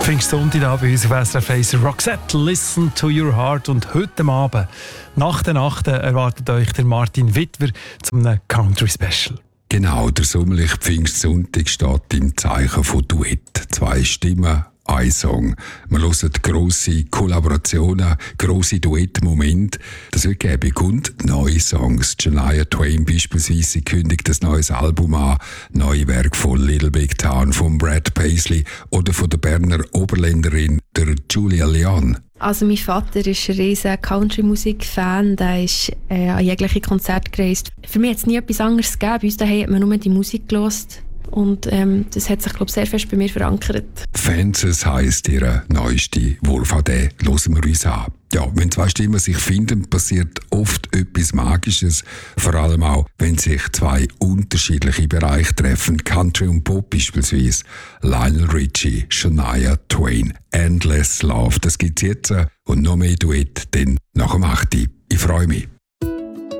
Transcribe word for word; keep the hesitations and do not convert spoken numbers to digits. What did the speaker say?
Pfingstsonntag da bei uns auf S R F eins. Roxette, Listen to Your Heart. Und heute Abend, nach der Nacht, erwartet euch der Martin Wittwer zum Country Special. Genau, der sommerliche Pfingstsonntag steht im Zeichen von Duett. Zwei Stimmen, ein Song. Wir hören grosse Kollaborationen, grosse Duettmomente. Das wird gäbe und neue Songs. Shania Twain beispielsweise kündigt ein neues Album an. Neue Werk von Little Big Town, von Brad Paisley oder von der Berner Oberländerin der Julia Leon. Also mein Vater ist ein riesiger Country-Musik-Fan, der ist äh, an jegliche Konzerte gereist. Für mich hat es nie etwas anderes gegeben. Bei uns daheim hat man nur die Musik gehört. Und ähm, das hat sich, glaube ich, sehr fest bei mir verankert. Fences heisst ihre neueste Wolfade. Hören wir uns an. Ja, wenn zwei Stimmen sich finden, passiert oft etwas Magisches. Vor allem auch, wenn sich zwei unterschiedliche Bereiche treffen. Country und Pop beispielsweise. Lionel Richie, Shania Twain. Endless Love, das gibt's jetzt. Und noch mehr Duett, dann nach dem achten. Ich freue mich.